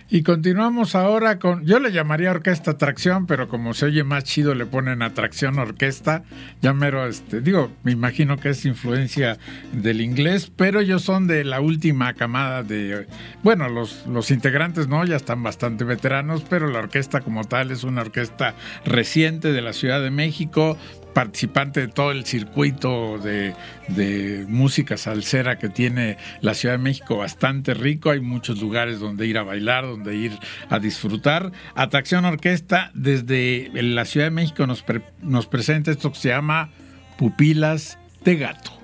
Y continuamos ahora con, yo le llamaría orquesta atracción, pero como se oye más chido le ponen atracción orquesta, ya mero, digo, me imagino que es influencia del inglés, pero ellos son de la última camada de, bueno, los integrantes no, ya están bastante veteranos, pero la orquesta como tal es una orquesta reciente de la Ciudad de México, participante de todo el circuito de música salsera que tiene la Ciudad de México, bastante rico. Hay muchos lugares donde ir a bailar, donde ir a disfrutar. Atracción Orquesta desde la Ciudad de México nos presenta esto que se llama Pupilas de Gato.